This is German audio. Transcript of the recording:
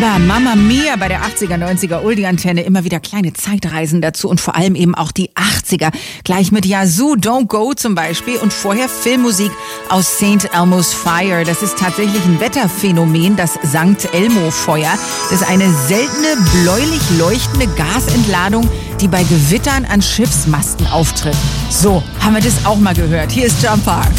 Ja, Mamma Mia bei der 80er, 90er Oldie-Antenne. Immer wieder kleine Zeitreisen dazu und vor allem eben auch die 80er. Gleich mit Yazoo, Don't Go zum Beispiel und vorher Filmmusik aus St. Elmo's Fire. Das ist tatsächlich ein Wetterphänomen, das St. Elmo-Feuer. Das ist eine seltene, bläulich leuchtende Gasentladung, die bei Gewittern an Schiffsmasten auftritt. So, haben wir das auch mal gehört. Hier ist Jump Park.